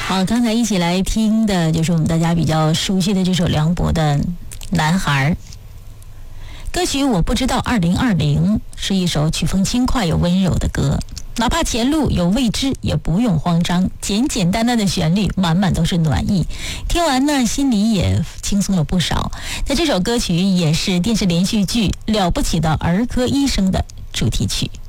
好，刚才一起来听的就是我们大家比较熟悉的这首梁博的《男孩》歌曲。我不知道2020是一首曲风轻快又温柔的歌，哪怕前路有未知也不用慌张，简简单单的旋律满满都是暖意，听完呢心里也轻松了不少。那这首歌曲也是电视连续剧《了不起的儿科医生》的主题曲。